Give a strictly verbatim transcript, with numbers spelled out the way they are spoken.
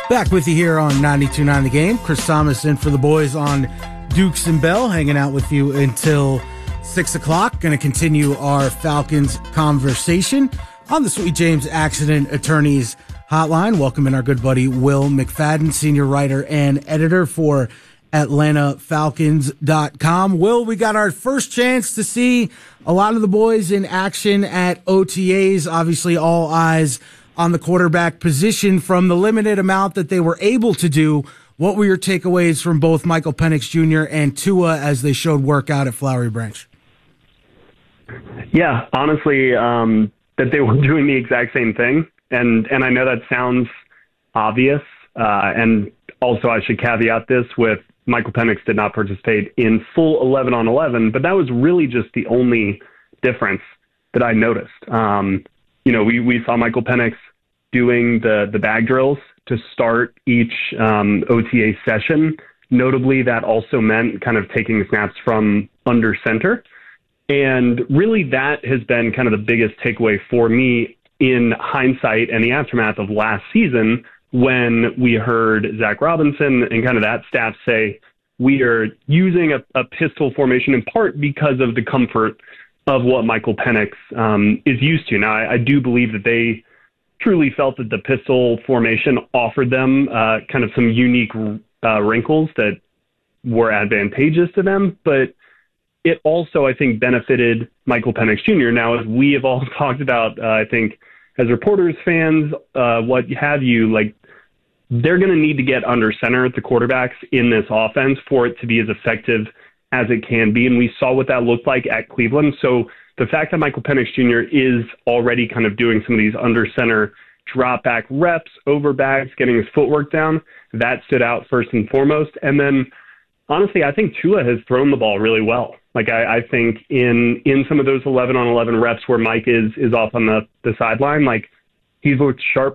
Back with you here on ninety-two point nine The Game. Chris Thomas in for the boys on Dukes and Bell, hanging out with you until six o'clock. Going to continue our Falcons conversation on the Sweet James Accident Attorneys Hotline. Welcome in our good buddy Will McFadden, senior writer and editor for Atlanta Falcons dot com. Will, we got our first chance to see a lot of the boys in action at O T As. Obviously, all eyes on the quarterback position from the limited amount that they were able to do. What were your takeaways from both Michael Penix Junior and Tua as they showed work out at Flowery Branch? Yeah, honestly, um, that they were doing the exact same thing. And, and I know that sounds obvious. Uh, and also I should caveat this with Michael Penix did not participate in full eleven on eleven, but that was really just the only difference that I noticed. Um, you know, we, we saw Michael Penix doing the, the bag drills to start each um, O T A session. Notably, that also meant kind of taking snaps from under center. And really that has been kind of the biggest takeaway for me in hindsight and the aftermath of last season when we heard Zach Robinson and kind of that staff say, we are using a, a pistol formation in part because of the comfort of what Michael Penix um, is used to. Now, I, I do believe that they truly felt that the pistol formation offered them uh, kind of some unique uh, wrinkles that were advantageous to them, but it also, I think, benefited Michael Penix Junior Now, as we have all talked about, uh, I think, as reporters, fans, uh, what have you, like, they're going to need to get under center at the quarterbacks in this offense for it to be as effective as it can be. And we saw what that looked like at Cleveland. So the fact that Michael Penix Junior is already kind of doing some of these under center drop back reps, over bags, getting his footwork down, that stood out first and foremost. And then honestly, I think Tua has thrown the ball really well. Like I, I think in, in some of those eleven on eleven reps where Mike is, is off on the, the sideline, like he's looked sharp